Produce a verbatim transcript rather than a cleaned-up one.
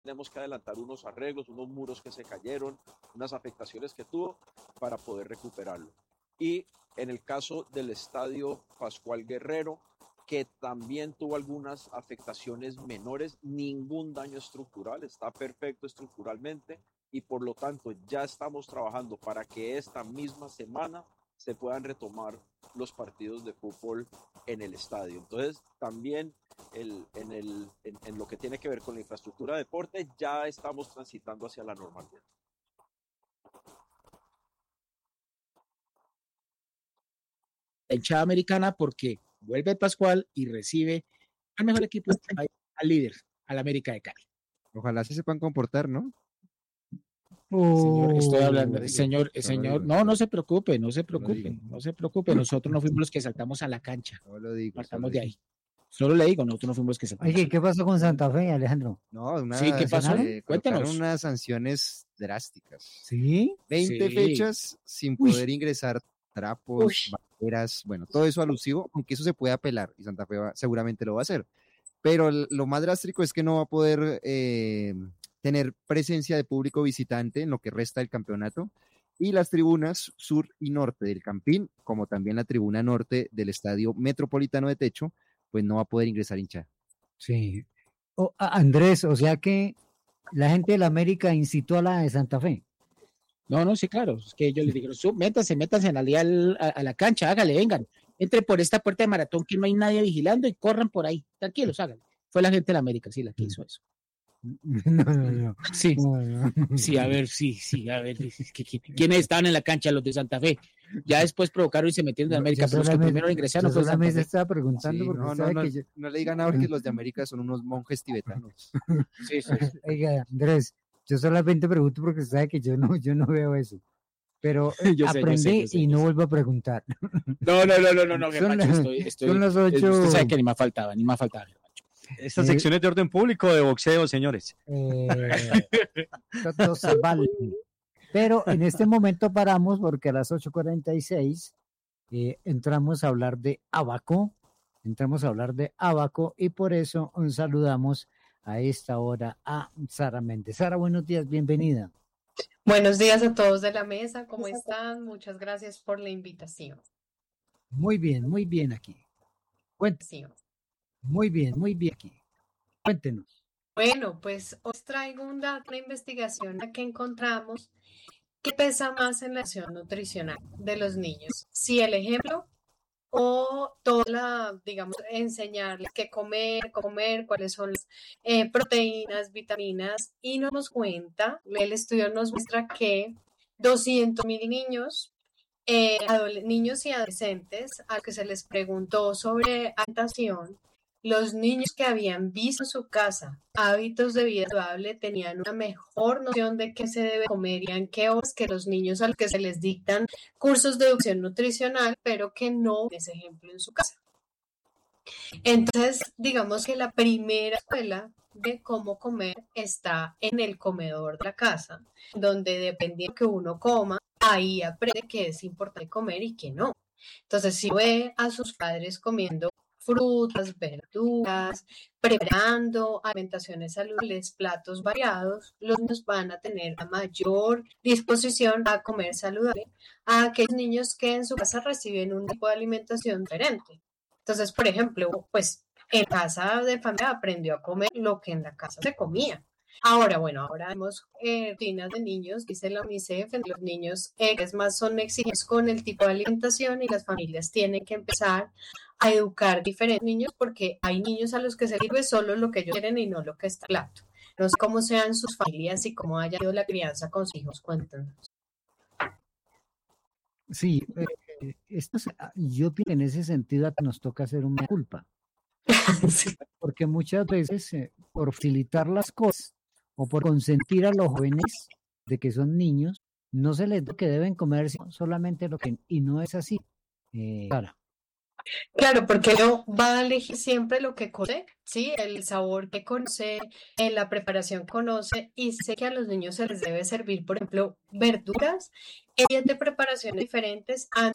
tenemos que adelantar unos arreglos, unos muros que se cayeron, unas afectaciones que tuvo para poder recuperarlo. Y en el caso del estadio Pascual Guerrero, que también tuvo algunas afectaciones menores, ningún daño estructural, está perfecto estructuralmente y por lo tanto ya estamos trabajando para que esta misma semana se puedan retomar los partidos de fútbol en el estadio. Entonces también el, en, el, en, en lo que tiene que ver con la infraestructura de deporte ya estamos transitando hacia la normalidad. La hinchada americana porque vuelve Pascual y recibe al mejor equipo, al líder, al América de Cali. Ojalá se sepan comportar, ¿no? Señor, estoy hablando, señor, señor, no, no se preocupe, no se preocupe, no se preocupe, nosotros no fuimos los que saltamos a la cancha, no lo digo, partamos de ahí. Solo le digo, nosotros no fuimos los que saltamos. Oye, ¿qué pasó con Santa Fe, Alejandro? No, una, sí, ¿qué pasó? Eh, Cuéntanos. Unas sanciones drásticas. ¿Sí? veinte sí. fechas sin poder Uy. ingresar trapos, Uy. banderas, bueno, todo eso alusivo, aunque eso se puede apelar y Santa Fe va, seguramente lo va a hacer. Pero lo más drástico es que no va a poder eh, tener presencia de público visitante en lo que resta del campeonato y las tribunas sur y norte del Campín, como también la tribuna norte del Estadio Metropolitano de Techo, pues no va a poder ingresar hinchada. Sí. Oh, Andrés, o sea que la gente de la América incitó a la de Santa Fe. No, no, sí, claro, es que yo les digo, métanse, métanse en la, a, a la cancha, hágale, vengan, entre por esta puerta de maratón que no hay nadie vigilando y corran por ahí, tranquilos, háganle. Fue la gente de la América, sí, la que hizo eso. No, no, no. Sí, no, no. sí, a ver, sí, sí, a ver, ¿quiénes estaban en la cancha? Los de Santa Fe. Ya después provocaron y se metieron en América, pero los que primero ingresaron fue Santa Fe. Estaba preguntando sí, porque no, no, no, que yo... no le digan ahora que los de América son unos monjes tibetanos. Sí, sí. Oiga, Andrés, yo solamente pregunto porque sabe que yo no, yo no veo eso. Pero yo aprendí sé, yo sé, yo sé, y no sé. vuelvo a preguntar. No, no, no, no, no, no, son, Germacho, estoy, estoy, son las ocho. Usted sabe que ni más faltaba, ni más faltaba. Estas eh, secciones de orden público o de boxeo, señores. Eh, todo se vale. Pero en este momento paramos porque a las ocho cuarenta y seis eh, entramos a hablar de Abaco, entramos a hablar de Abaco y por eso un saludamos a esta hora a Sara Méndez. Sara, buenos días, bienvenida. Buenos días a todos de la mesa, ¿cómo están? Muchas gracias por la invitación. Muy bien, muy bien aquí. Cuéntenos. Muy bien, muy bien aquí. Cuéntenos. Bueno, pues os traigo un dato, una investigación que encontramos que pesa más en la acción nutricional de los niños. Si el ejemplo o toda la, digamos, enseñarles qué comer, comer, cuáles son las eh, proteínas, vitaminas, y nos damos cuenta, el estudio nos muestra que doscientos mil niños, eh, niños y adolescentes a los que se les preguntó sobre alimentación, los niños que habían visto en su casa hábitos de vida saludable tenían una mejor noción de qué se debe comer y en qué horas que los niños a los que se les dictan cursos de educación nutricional, pero que no es ejemplo en su casa. Entonces, digamos que la primera escuela de cómo comer está en el comedor de la casa, donde dependiendo de que uno coma, ahí aprende que es importante comer y que no. Entonces, si ve a sus padres comiendo frutas, verduras, preparando alimentaciones saludables, platos variados, los niños van a tener la mayor disposición a comer saludable a aquellos niños que en su casa reciben un tipo de alimentación diferente. Entonces, por ejemplo, pues en casa de familia aprendió a comer lo que en la casa se comía. Ahora, bueno, ahora vemos eh, rutinas de niños, dice la UNICEF, los niños eh, es más son exigentes con el tipo de alimentación y las familias tienen que empezar a educar diferentes niños porque hay niños a los que se sirve solo lo que ellos quieren y no lo que está en el plato. No sé cómo sean sus familias y cómo haya ido la crianza con sus hijos, cuéntanos. Sí, eh, esto es, yo pienso en ese sentido nos toca hacer una culpa. Sí. Porque muchas veces eh, por facilitar las cosas o por consentir a los jóvenes de que son niños, no se les da que deben comer solamente lo que, y no es así. Eh, Sara. Claro, porque no va a elegir siempre lo que conoce, ¿sí? El sabor que conoce, en la preparación que conoce, y sé que a los niños se les debe servir, por ejemplo, verduras, ellas de preparaciones diferentes antes